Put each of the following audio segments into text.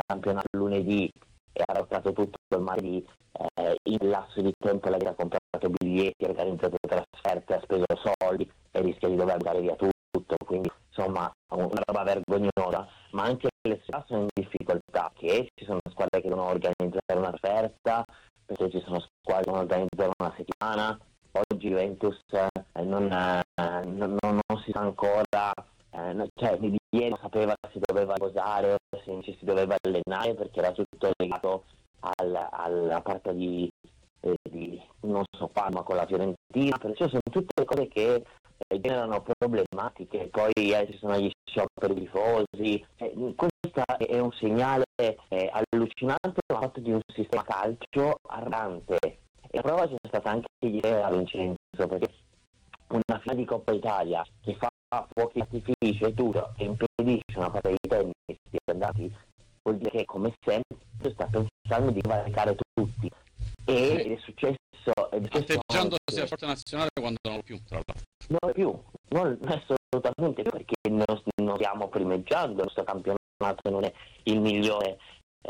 campionato lunedì e ha lottato tutto il martedì, in lasso di tempo l'ha comprato biglietti, ha organizzato trasferte, ha speso soldi e rischia di dover andare via tutto, quindi insomma una roba vergognosa. Ma anche le società sono in difficoltà, che ci sono squadre che devono organizzare una trasferta, perché ci sono squadre che devono organizzare una settimana. Oggi Juventus non si sa ancora, cioè di ieri non sapeva se doveva riposare, se ci si doveva allenare, perché era tutto legato alla partita di non so, Parma con la Fiorentina, perciò sono tutte cose che generano problematiche. Poi ci sono gli scioperi tifosi, questo è un segnale allucinante, ma fatto di un sistema calcio arrogante. E la prova c'è stata anche ieri a Vincenzo, perché una finale di Coppa Italia che fa fuochi artifici e tutto e impedisce una partita di tennis di andati, vuol dire che come sempre sta pensando di varicare tutti. E è successo atteggiandosi a forza nazionale quando non lo più, tra l'altro. Non è più, non assolutamente più, perché non stiamo primeggiando, il nostro campionato non è il migliore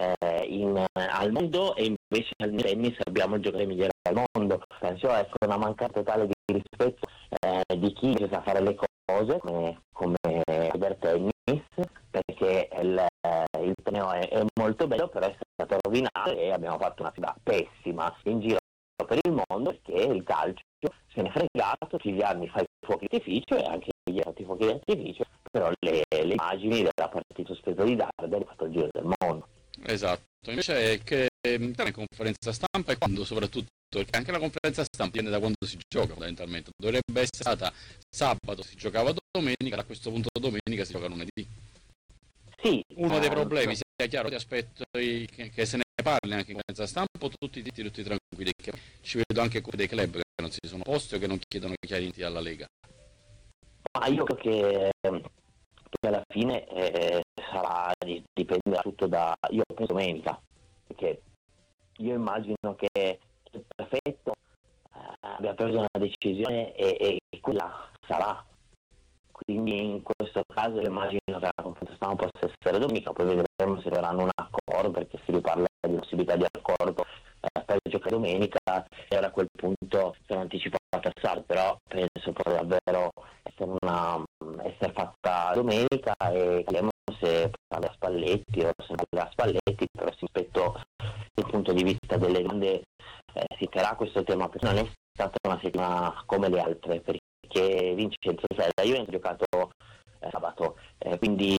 al mondo, e invece al tennis abbiamo il giocatore migliore al mondo. Penso una mancanza totale di rispetto di chi sa fare le cose come il tennis, perché il torneo è molto bello, però è stato rovinato e abbiamo fatto una fila pessima in giro per il mondo, perché il calcio se ne è fregato, tutti gli anni fa i fuochi d'artificio, e anche gli altri fuochi d'artificio, però le immagini della partita sospesa di Darda hanno fatto il giro del mondo. Esatto, invece che in conferenza stampa, e quando soprattutto, perché anche la conferenza stampa dipende da quando si gioca fondamentalmente, dovrebbe essere stata sabato, si giocava domenica, a questo punto domenica si gioca lunedì. Sì, uno dei problemi, sia chiaro, ti aspetto che se ne parli anche in conferenza stampa, tutti zitti, tutti tranquilli, che ci vedo anche dei club che non si sono posti o che non chiedono chiarimenti alla Lega. Ma io credo che alla fine dipenderà tutto io penso domenica, perché io immagino che il prefetto abbia preso una decisione e quella sarà. Quindi in questo caso immagino che la conferenza stampa possa essere domenica, poi vedremo se daranno un accordo, perché si riparla di possibilità di accordo per giocare domenica, e ora a quel punto sono anticipato a salto, però penso poi davvero essere fatta domenica, e vedremo se parla Spalletti o se parla Spalletti, però rispetto dal punto di vista delle domande si terrà questo tema, perché non è stata una settimana come le altre, perché Vincenzo la Juventus ha giocato sabato, quindi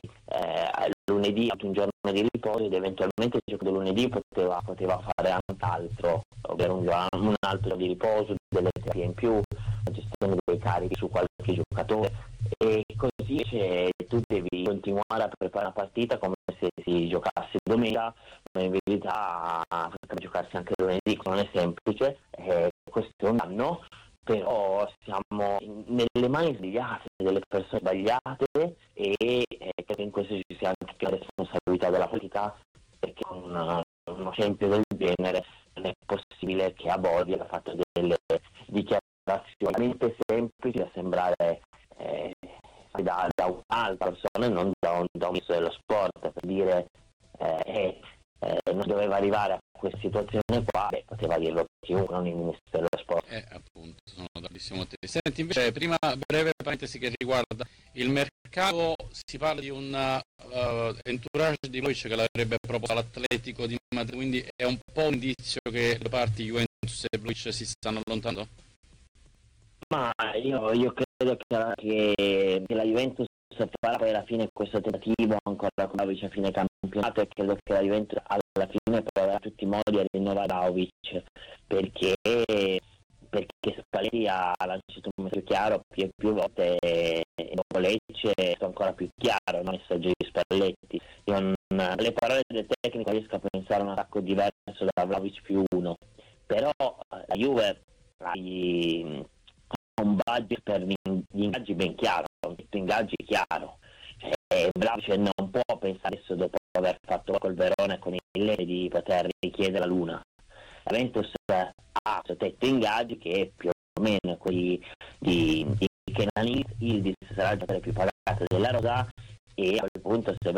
lunedì ha avuto un giorno di riposo, ed eventualmente il gioco lunedì poteva fare anche altro, ovvero un altro di riposo, delle terapie in più, la gestione dei carichi su qualche giocatore, e così tu devi continuare a preparare una partita come se si giocasse domenica, ma in verità potrebbe giocarsi anche lunedì. Non è semplice, questo è un danno, però siamo nelle mani sbagliate, delle persone sbagliate, e credo che in questo ci sia anche la responsabilità della politica, perché uno scempio del genere non è possibile che a Bodi abbia fatto delle dichiarazioni veramente semplici da sembrare da un'altra persona e non da un ministro dello sport, per dire non doveva arrivare a questa situazione qua. Poteva dirlo chiunque, non il ministro dello sport. Appunto, sono d'accordissimo con te. Senti, invece, prima breve parentesi che riguarda il mercato, si parla di un entourage di Luiz che l'avrebbe proposto all'Atletico di Madrid, quindi è un po' un indizio che le parti Juventus e Luiz si stanno allontanando? Ma io credo che la Juventus farà poi alla fine questo tentativo ancora con Vlahovic a fine campionato, e credo che la Juventus alla fine proverà tutti i modi a rinnovare Vlahovic, perché Spalletti ha lanciato un messaggio chiaro più volte, e dopo Lecce è ancora più chiaro, no? Il messaggio di Spalletti. Le parole del tecnico riesco a pensare a un attacco diverso da Vlahovic più uno, però la Juve ha un budget per gli ingaggi ben chiaro, un ingaggi chiaro. Vlahovic non può pensare adesso, dopo aver fatto col Verona e con il Lecce, di poter richiedere la Luna. La Juventus ha questo tetto ingaggi che è più o meno quelli di Kenan Yildiz, sarà il giocatore più pagato della rosa, e a quel punto se